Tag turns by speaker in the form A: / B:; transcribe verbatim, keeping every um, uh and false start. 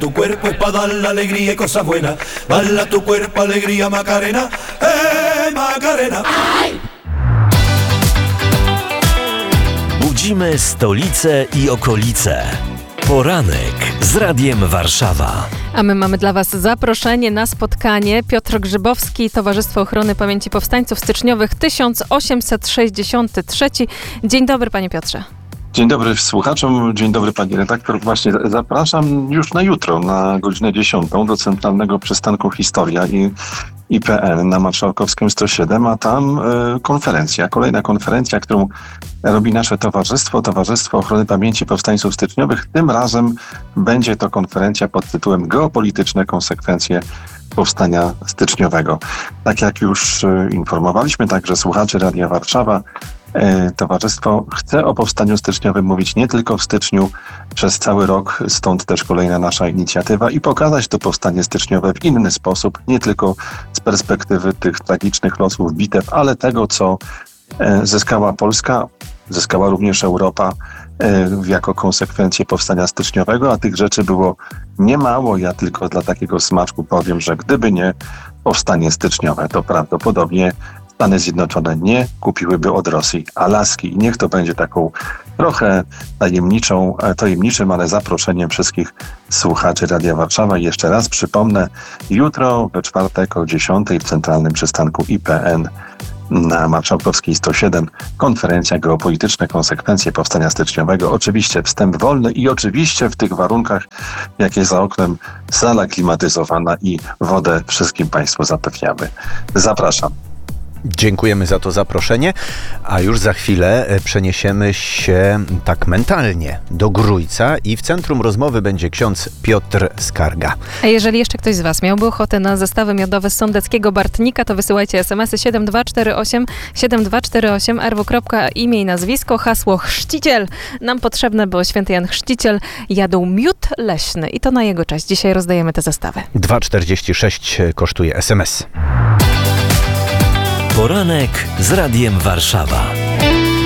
A: tu cuerpo es pa' dar la alegría y cosas buenas. Bala tu cuerpo, alegría, Macarena, eh, Macarena.
B: Budzimy stolicę i okolice. Poranek z Radiem Warszawa.
C: A my mamy dla Was zaproszenie na spotkanie. Piotr Grzybowski, Towarzystwo Ochrony Pamięci Powstańców Styczniowych tysiąc osiemset sześćdziesiąty trzeci. Dzień dobry, panie Piotrze.
D: Dzień dobry słuchaczom, dzień dobry pani redaktor. Właśnie zapraszam już na jutro, na godzinę dziesiątą do Centralnego Przystanku Historia i I P N na Marszałkowskim sto siedem, a tam y, konferencja, kolejna konferencja, którą robi nasze towarzystwo, Towarzystwo Ochrony Pamięci Powstańców Styczniowych. Tym razem będzie to konferencja pod tytułem Geopolityczne konsekwencje powstania styczniowego. Tak jak już y, informowaliśmy także słuchaczy Radia Warszawa, Towarzystwo chce o powstaniu styczniowym mówić nie tylko w styczniu, przez cały rok, stąd też kolejna nasza inicjatywa i pokazać to powstanie styczniowe w inny sposób, nie tylko z perspektywy tych tragicznych losów bitew, ale tego, co zyskała Polska, zyskała również Europa jako konsekwencję powstania styczniowego, a tych rzeczy było niemało. Ja tylko dla takiego smaczku powiem, że gdyby nie powstanie styczniowe, to prawdopodobnie Stany Zjednoczone nie kupiłyby od Rosji Alaski i niech to będzie taką trochę tajemniczą, tajemniczym, ale zaproszeniem wszystkich słuchaczy Radia Warszawa. I jeszcze raz przypomnę, jutro we czwartek o dziesiątej w Centralnym Przystanku I P N na Marszałkowskiej sto siedem konferencja Geopolityczne konsekwencje powstania styczniowego. Oczywiście wstęp wolny i oczywiście w tych warunkach, jakie za oknem sala klimatyzowana i wodę wszystkim Państwu zapewniamy. Zapraszam.
E: Dziękujemy za to zaproszenie, a już za chwilę przeniesiemy się tak mentalnie do Grójca i w centrum rozmowy będzie ksiądz Piotr Skarga.
C: A jeżeli jeszcze ktoś z Was miałby ochotę na zestawy miodowe z sądeckiego Bartnika, to wysyłajcie esemesy siedem dwa cztery osiem siedem dwa cztery osiem, R W. Imię i nazwisko, hasło chrzciciel. Nam potrzebne, bo święty Jan Chrzciciel jadł miód leśny i to na jego cześć. Dzisiaj rozdajemy te zestawy.
E: dwa czterdzieści sześć kosztuje es em es.
B: Poranek z Radiem Warszawa.